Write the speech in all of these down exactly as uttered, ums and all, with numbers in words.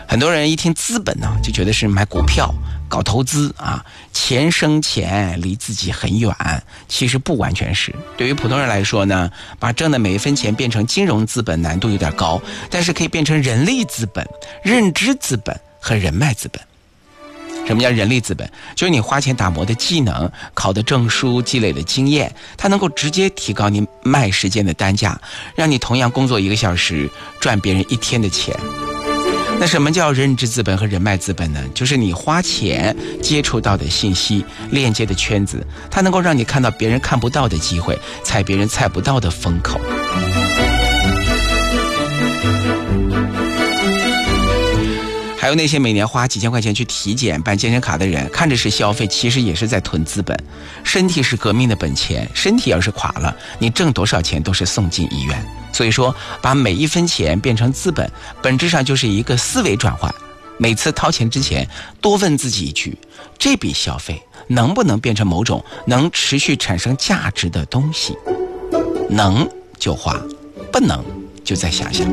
很多人一听资本呢，就觉得是买股票、搞投资啊，钱生钱离自己很远。其实不完全是。对于普通人来说呢，把挣的每一分钱变成金融资本难度有点高，但是可以变成人力资本、认知资本和人脉资本。什么叫人力资本？就是你花钱打磨的技能、考的证书、积累的经验，它能够直接提高你卖时间的单价，让你同样工作一个小时赚别人一天的钱。那什么叫认知资本和人脉资本呢？就是你花钱接触到的信息、链接的圈子，它能够让你看到别人看不到的机会，踩别人踩不到的风口。还有那些每年花几千块钱去体检、办健身卡的人，看着是消费，其实也是在囤资本。身体是革命的本钱，身体要是垮了，你挣多少钱都是送进医院。所以说，把每一分钱变成资本，本质上就是一个思维转换。每次掏钱之前，多问自己一句：这笔消费能不能变成某种能持续产生价值的东西？能就花，不能就再想想。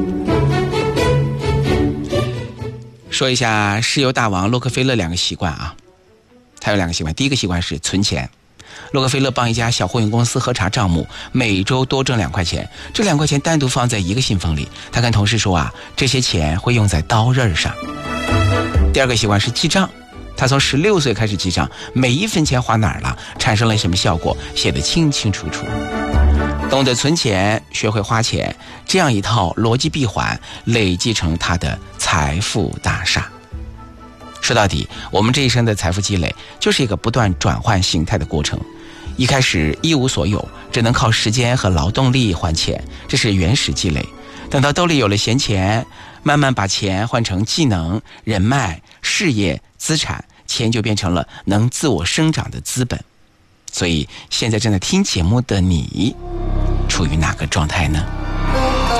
说一下石油大王洛克菲勒两个习惯啊，他有两个习惯。第一个习惯是存钱。洛克菲勒帮一家小货运公司核查账目，每周多挣两块钱，这两块钱单独放在一个信封里。他跟同事说啊，这些钱会用在刀刃上。第二个习惯是记账，他从十六岁开始记账，每一分钱花哪儿了，产生了什么效果，写得清清楚楚。懂得存钱，学会花钱，这样一套逻辑闭环累积成他的财富大厦。说到底，我们这一生的财富积累就是一个不断转换形态的过程。一开始一无所有，只能靠时间和劳动力换钱，这是原始积累。等到兜里有了闲钱，慢慢把钱换成技能、人脉、事业、资产，钱就变成了能自我生长的资本。所以现在正在听节目的你，处于哪个状态呢？